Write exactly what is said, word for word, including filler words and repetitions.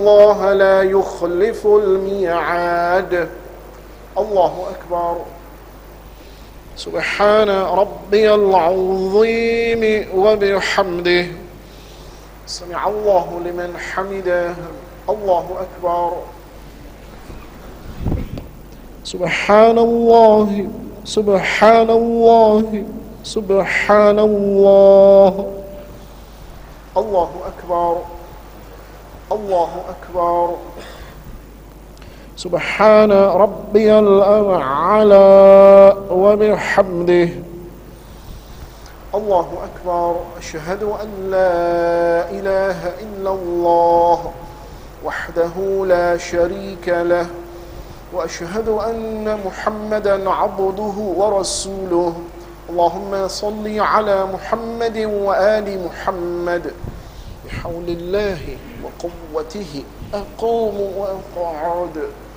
الله لا يخلف الميعاد. الله أكبر. سبحان ربي العظيم وبحمده. سمع الله لمن حمده. الله أكبر. سبحان الله سبحان الله سبحان الله. الله أكبر. الله أكبر. سبحان ربي الأعلى وبحمده. الله أكبر. أشهد أن لا إله إلا الله وحده لا شريك له، وأشهد أن محمدا عبده ورسوله. اللهم صل على محمد وآل محمد. بحول الله وقوته أقوم وأقعد.